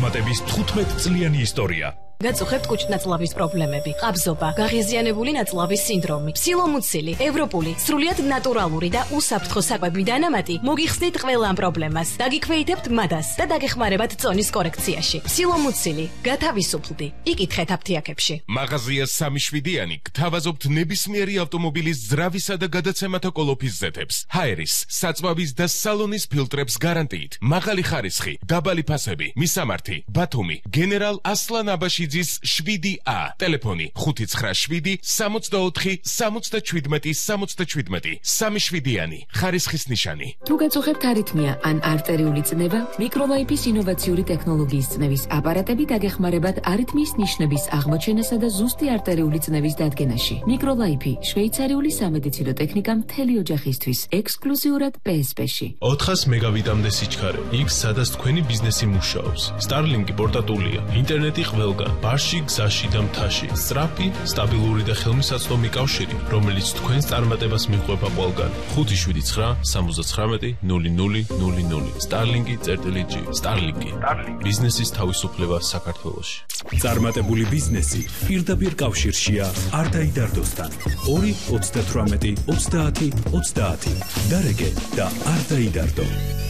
წარმატების 15 წლიანი ისტორია. გაწუხებთ კუჭნაწლავის პრობლემები, ყაბზობა, გაღიზიანებული ნაწლავის სინდრომი, ფსილომუცილი, ევროპული, სრულიად ნატურალური და უსაფრთხო საკვები დანამატი მოგიხსნით ყველა ამ პრობლემას. დაგიქვეითებთ მადას და დაგეხმარებათ წონის კორექციაში. ფსილომუცილი, გათავისუფლდი. იკითხეთ აფთიაქებში. მაღაზია 3-7-იანი გთავაზობთ ნებისმიერი ავტომობილის ძრავისა და გადაცემათა კოლოფის ზეთებს. ჰაერის, საწვავის და სალონის ფილტრებს გარანტიით. მაღალი ხარისხი, დაბალი ფასები, მისამართი, ბათუმი, გენერალ ასლან აბაშიძის 7A. ტელეფონი 597 64 77 77. 3-7-იანი ხარისხის ნიშანი. თუ გაწუხებთ არითმია ან არტერიული წნევა, მიკროლაიფის ინოვაციური ტექნოლოგიის წნევის აპარატები დაგეხმარებათ არითმიის ნიშნების აღმოჩენასა და ზუსტი არტერიული წნევის დადგენაში. მიკროლაიფი შვეიცარიული სამედიცინო ტექნიკა მთელი ოჯახისთვის, ექსკლუზიურად PSP-ში. 400 მეგავიტამდე სიჩქარე, იქ სადაც თქვენი ბიზნესი მუშაობს. Starlink პორტატულია, ინტერნეტი ყველგან, ბარში, გზაში და მთაში. სწრაფი, სტაბილური და ხელმისაწვდომი კავშირი, რომელიც თქვენს წარმატებას მიჰყვება ყველგან. 579 79 0000. Starlink.G. Starlink. ბიზნესის თავისუფლება საქართველოში. წარმატებული ბიზნესი პირდაპირ კავშირშია არ დაიდარდოსთან. 2 38 30 30. დარეგე და არ დაიდარდო.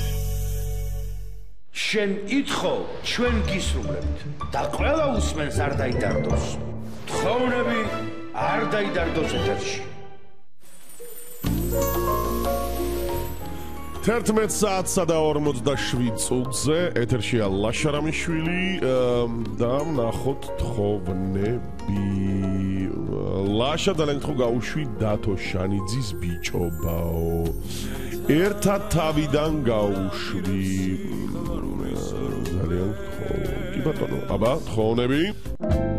შენ ითხოვ, ჩვენ გისრულებთ და ყველა უსმენს არ დაიდარდოს. თხოვნები არ დაიდარდოს ეთერში. 11 საათსა და 47 წუთზე ეთერშია ლაშარამიშვილი და ვნახოთ თხოვნები. ლაშა დალენთხო გაუშვი დათო შანიძის ბიჭობაო. ერთად თავიდან გაუშვი. ძალიან ხო. კი ბატონო, აბა, თხოვნები.